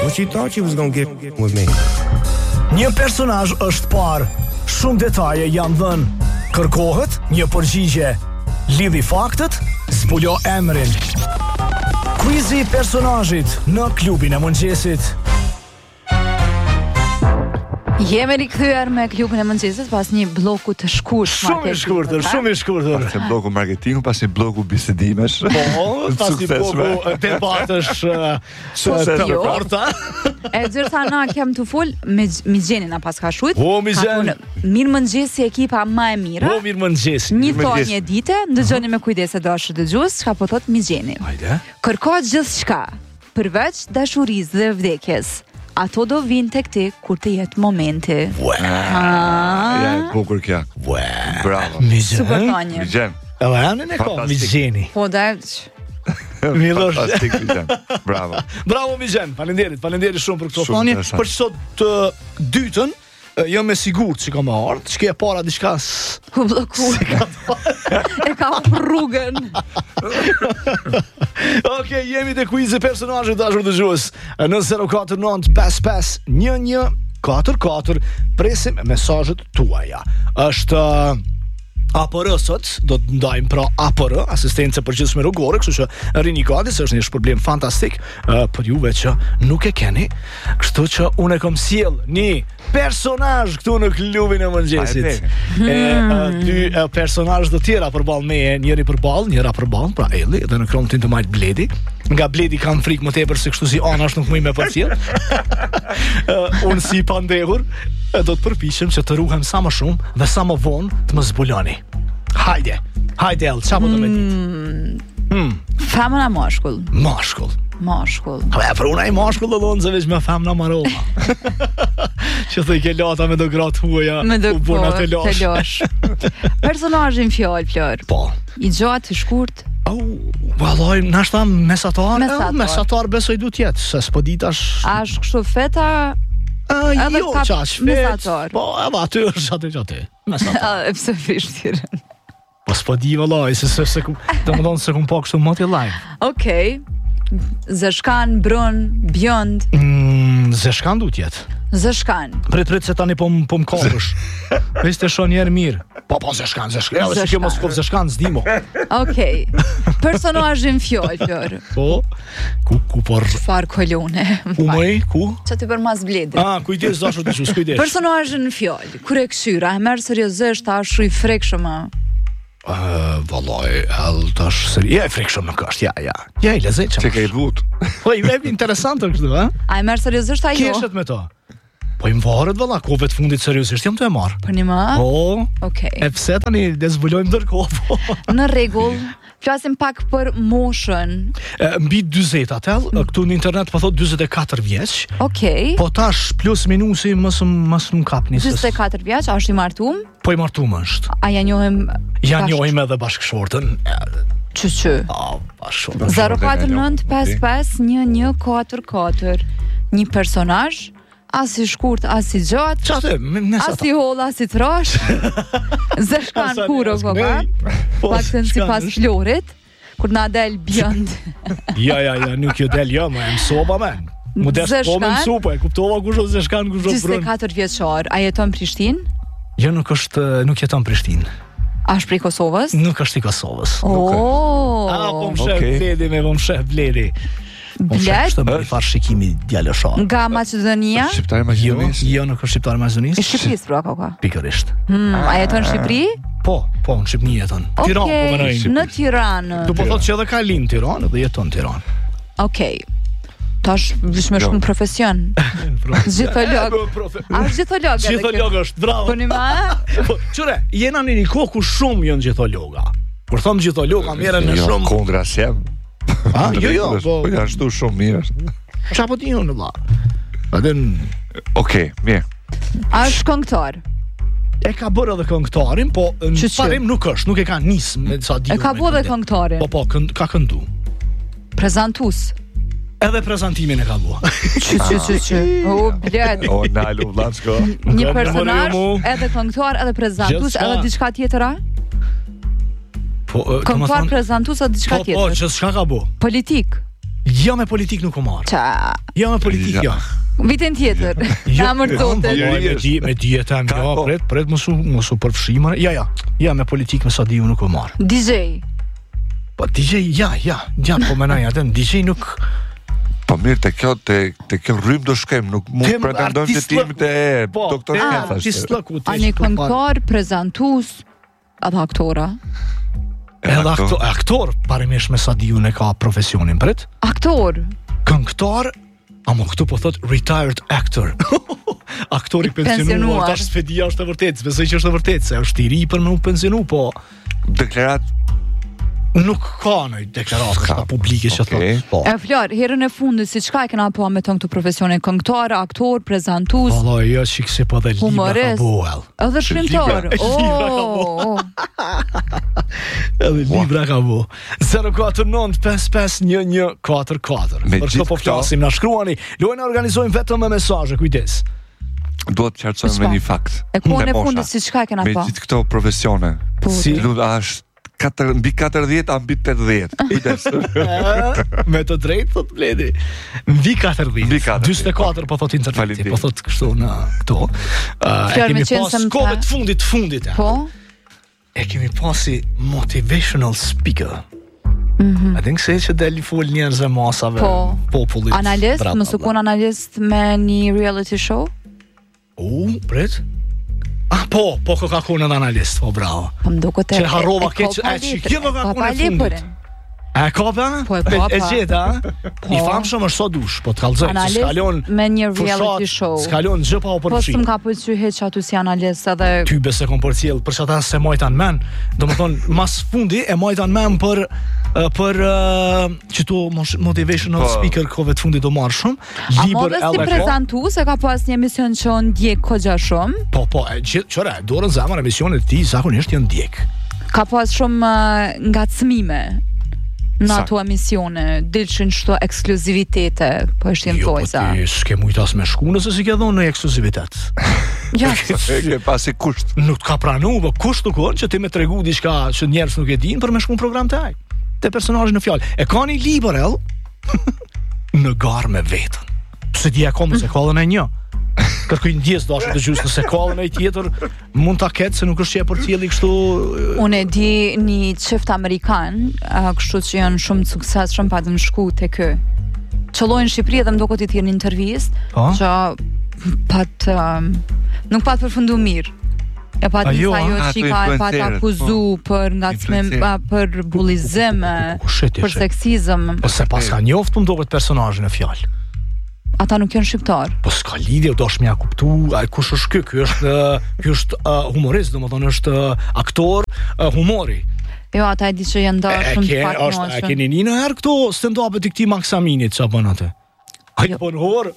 What you thought you was gonna get with me? Një personazh është parë, shumë detaje janë dhënë. Kërkohet një përgjigje. Lidhi faktet, zbulo emrin. Quizi i personazhit në klubin e mëngjesit. Jemi rikthyer me klubin e mëngjesit pas një bloku të shkurtër. Shumë i shkurtër. Pas bloku marketingu, pas një bloku bisedimesh. Pas një bloku debatesh të forta. E gjitha na kem të fol me Migjenin na pas ka shujt. Migjen. Mirë mëngjesi ekipa më e mira. Mirë mëngjesi. Një thonje dite, ndëgjoni me kujdes e dashur dëgjues, çka po thot Migjeni. Hajde. Kërkohet gjithçka, përveç dashurisë dhe vdekjes. Ato do vinë tek ti kur të jetë momenti. Ja, e bukur kja. Bravo. Super thonje. Migjen. Edhe anën e ka Migjeni. Po da. Fantastik, Migjen. Bravo. Bravo Migjen. Faleminderit shumë për këtë thonje. Për sot të dytën jam me sigurt që ka më ardhur, çka e para diçka u blloku. E ka rrugën. Okej, jemi te quizi personazhit dashur dëgjues. Në 049 55 1144 presim mesazhet tuaja. Është APR sot, do të ndajmë pra APR, asistencë përgjithshme rrugore, kështu që rini gati, se është një shpërblim fantastik për juve që nuk e keni, kështu që unë e kam sjell një personazh këtu në klubin e mëngjesit. Dy personazhe të tjera përballë me, njëra përballë, pra Elli, dhe në kromtin të majt Bledi. Nga Bledi kanë frikë më tepër se kështu si anash nuk më me përcjell. Unë si pandehur do të përpiqem që të ruhem sa më shumë dhe sa më vonë të më zbuloni. Hajde El, çfarë do të më ditë? Femra mashkull. Mashkull. Për unë ai mashkull do thonë se veç me femna maroma. Që thë i ke lata me do gratë huaja, u bona të lash. Personazhin fjalë Flor. Po. I gjatë, i shkurt. Vallaj, nashta mesatar besoj du tjetë, se s'po ditash. A është kështu feta? Jo, qash fet. Mesatar. Po, edhe aty është aty. Mesatar. E pse vishtirën? Po s'po di vallaj, se do më thonë se kum po kështu moti live. Okej. Zeshkan, brun, bjond. Zeshkan du tjetë. Zeshkan. Prit se tani po m'kapësh. Veç të shon njerë mirë. Po Zeshkan. Edhe që kjo mos po Zeshkan s'dimo. Okej. Personazhin fjalë, Flor. Po. Ku por Çfarë kolone? Ku? Çfarë të bër mas Bledi? Kujdes dashur të çus, kujdes. Personazhin fjalë. Kur e këshyra, e merr seriozisht, a është i frekshëm? Vallaj, tash seri e frikshëm nuk është, ja i lezetshëm. Çe ke vut. Po i vjen interesante kështu, ha? A e merr seriozisht ajo? Keshet me to. Po i varet valla, kohëve të fundit seriozisht jam të e marr. Po një më? Po. Okej. E pse tani le zbulojmë ndërkohë. Po. Në rregull. Flasim pak për moshën. Mbi 40 atë, këtu në internet po thot 44 vjeç. Okej. Po tash plus minusi mos më kapni. 44 vjeç, a është i martuar? Po i martuar është. A ja njohim? Ja njohim edhe bashkëshortën. Çu. Bashkëshortën. 049 55 1144. Një personazh, as i shkurt, as i gjatë. Çfarë? As i holl, as i trash. Zeshkan kuro koka. Paktën sipas Florit, kur na del bjond. Ja, nuk jo del jo, më mësova më. Modest po më mësupa, e kuptova kush është Zeshkan, kush është Brun. 24 vjeçar, a jeton në Prishtinë? Jo, nuk jeton në Prishtinë. A është prej Kosovës? Nuk është i Kosovës. Po më shef Bledi me Bledi. Bled? Është më far shikimi djalëshor. Nga Maqedonia? Shqiptar Maqedonisë? Jo, nuk është shqiptar Maqedonisë. I Shqipërisë pra koka. Pikërisht. A jeton në Shqipëri? Po, në Shqipëri jeton. Tiranë po më nëjnë. Në Tiranë. Tu po thotë që edhe ka lind Tiranë dhe jeton në Tiranë. Okej. Tash vish me shumë profesion. Gjitholog. A është gjitholog? Gjitholog është, bravo. Po një ma? Qëre, jena në një kohë ku shumë jënë gjithologa. Kur thom gjithologa, merren në shumë. Kundra sem. Jo, po janë shtu shumë mirë. Çfarë po ti unë valla? Okej, mirë. A është këngëtar? E ka bërë edhe këngëtarin, po në parim nuk e ka nisë me sa di. E ka bërë edhe këngëtarin? Po, ka këndu. Prezantues? Edhe prezantimin e ka bërë. Që. O, Bled. O, nalu, vlatsko. Një personazh, edhe këngëtar, edhe prezantues, edhe diçka tjetëra? Po, këngëtar, prezantues, edhe diçka tjetër? Po, që s'ka ka bërë? Politik? Jo me politik nuk u marr. Qa, Jo me politik jo. vitin tjetër, na mërzotet. Me dietem, jo, pret mos u përfshim. Ja, me politik me Sadiu nuk u marr. DJ. Po DJ, ja, po menaj atë, DJ nuk... Po mirë, te kjo rrym do shkem, nuk mund Tem pretendojmë që tim të doktor Ken artist lëku. Ani këngëtar, prezentues, atë aktora. Edhe aktor, parimisht me Sadiu ne ka profesionin, pret? Aktor. Këngëtar, amo këtu po thot retired actor. Aktori pensionuar, tash spedia është e vërtetë, besoj që është e vërtetë, se është i ri për më nuk pensionu, po deklarat nuk ka në deklaratë publike që thot. Po. E Flor, herën e fundit si çka e kena po me ton këtu profesionin këngëtar, aktor, prezentues, Valla, jo çikse po dhe libra ka humorist, boel. edhe shkrimtar. Oh. Edhe libra ka bo. 049 55 11 44. Për çfarë po flasim, na shkruani. Luajna organizojmë vetëm me mesazhe, kujdes. duhet të qartësojmë me një fakt. E kohën e fundit si çka e kena pa? Me gjithë këto profesione. Si Luda është mbi 40 a mbi 80. Kujdes. me të drejtë thot Bledi. Mbi 40. 44 po thot interneti, po thot kështu në këto. E kemi pas kohë të fundit. Po. E kemi pasi motivational speaker. I think se që deli fol njerëzve masave, popullit. Analist, më sukon analist me një reality show? Pret? Po ka qenë edhe analist, po bravo. Po më duket që harrova keq, kjo ka qenë në fundit. E ka pa? Po e ka pa. E gjeta, i famshëm është sa dush, po të kallzoj, që s'kalon me një reality show. S'kalon gjë pa u përfshi. Po s'm ka pëlqyer hiç aty si analist edhe ty besë kom përcjell, për çata se mojtan men. Domethën mas fundi e mojtan men për çto motivational speaker kove të fundit do marr shumë. Libër edhe si prezantues e ka pas një emision që ndjek kogja shumë. Po, çora, dorën zamër emisionet e tij zakonisht janë ndjek. Ka pas shumë ngacmime në ato emisione, dilshin shto ekskluzivitete, po është jenë tojza. Jo, po ti s'ke mujt as me shku nëse si ke dhonë në ekskluzivitet. Ja, ke pasi kusht. Nuk ka pranu, po kusht nuk on që ti me tregu diçka që njerëz nuk e dinë për me shku në program të aj. Te personazhi në fjalë. E ka një libër në garë me vetën. Pse ti e ka më se kollën e një. Kërkoj ndjes dashur të gjysë nëse kollën e tjetër mund ta ketë se nuk është që e përcjelli kështu. Unë e di një çift amerikan, kështu që janë shumë të suksesshëm pa të më shku te kë. Çollojnë në Shqipëri dhe më duket i thirrën intervistë, që nuk pat përfundu mirë. E pati ajo çika e pat akuzu për ngacmim, për bullizëm, për seksizëm. Po se pas ka njoftë më duket personazhin e fjalë. Ata nuk janë shqiptar. Po s'ka lidhje, do shme ja kuptu, kush është ky është humorist, domethënë është aktor humori. Jo, ata e di që janë ndarë shumë të pak moshën. E keni një herë këto stand-upet i këtij Maksaminit çfarë bën atë? Ai po në hor.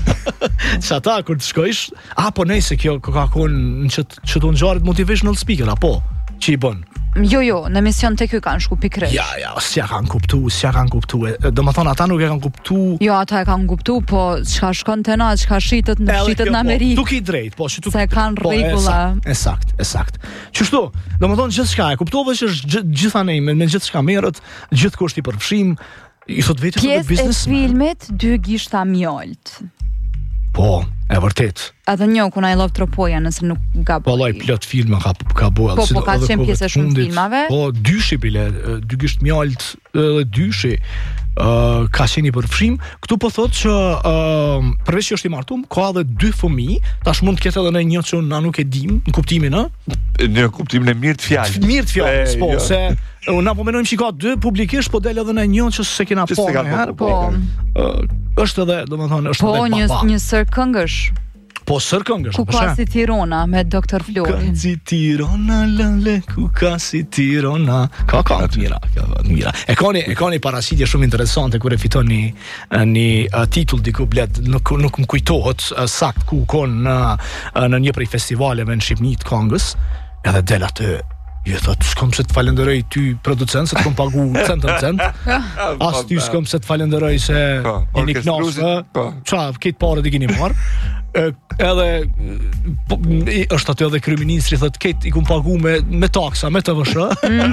Çata kur të shkojsh, po nëse kjo ka qenë çto ngjarët motivational speaker apo ç'i bën? Jo, në emision te ky kanë shku pikërisht. Ja, s'ja kanë kuptu. Domethënë ata nuk e kanë kuptu. Jo, ata e kanë kuptu, po çka shkon te na, çka shitet në Amerikë. Tuk i drejt, po që tuk. Se kanë rregulla. Eksakt. Qështu, domethënë gjithçka e kuptova që është gjithanë me gjithçka merret, gjithkusht i përfshim. I thot vetë se biznes. Pjesë e filmit 2 gishta mjolt. Po, e vërtet. Edhe një kuna I Love Tropoja nëse nuk gaboj. Po lloj plot filma ka buell. Po ka qenë pjesë shumë filmave. Po dyshi bile, 2 gisht mjalt edhe dyshi ka qenë I përfshim. Këtu po thotë që përveç që është I martum, ka edhe 2 fëmijë, tash mund të ketë edhe në një që na nuk e dim, në kuptimin në kuptimin e mirë të fjalës. Mirë të fjalës, po, se na po mendojmë që ka 2 publikisht, po del edhe në një që se kena pa herë, po. Është edhe, domethënë, është edhe Po, një sër këngësh. Po sër këngësh. Ku ka si Tirana me Dr. Flori. Ka si Tirana lale, ku ka si Tirana. Ka mira. E kanë parasitje shumë interesante kur e fiton një titull diku blet, nuk më kujtohet sakt ku kon në një prej festivaleve në Shqipëri të këngës, edhe del atë. Jo thot, s'kom se të falenderoj ty producent, se të kom pagu cent. As ty s'kom se të falenderoj se jeni knasë, qa, këtë pare të keni marë. edhe është aty edhe kryeministri thotë këtë i kum pagu me taksa, me TVSH.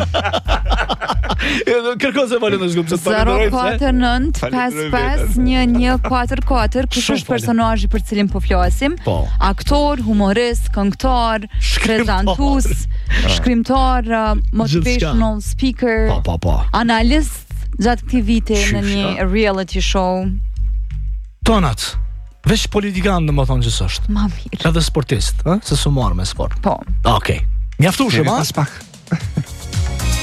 Kërkon se valen në zgjumë, se të falenderojmë. 049-55-1144, kush është personazhi për cilin po flasim? Aktor, humorist, këngëtar, prezantues, shkrimtar, motivational speaker, analist gjatë këtij viti në një reality show. Tonat. Veç politikan në më thonë që sështë. Ma mirë. Edhe sportist, se su marrë me sport. Po. Okej. Mjaftueshëm, Pas pak.